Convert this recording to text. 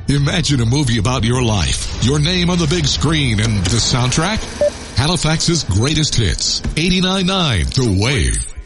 Imagine a movie about your life, your name on the big screen, and the soundtrack? Halifax's greatest hits. 89.9 The Wave.